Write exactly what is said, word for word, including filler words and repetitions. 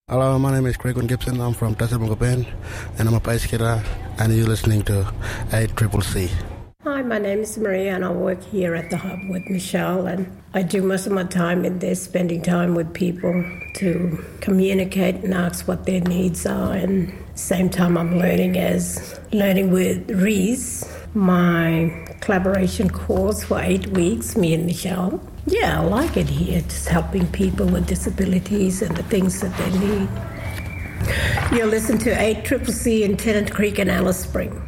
Hello, my name is Craig Gibson. I'm from Tasmania, and I'm a bass guitar, and you're listening to eight C C C. Hi, my name is Maria, and I work here at the Hub with Michelle, and I do most of my time in there spending time with people to communicate and ask what their needs are, and at the same time I'm learning as learning with Reese, my collaboration course for eight weeks, me and Michelle. Yeah, I like it here, just helping people with disabilities and the things that they need. You'll listen to eight C C C in Tennant Creek and Alice Spring.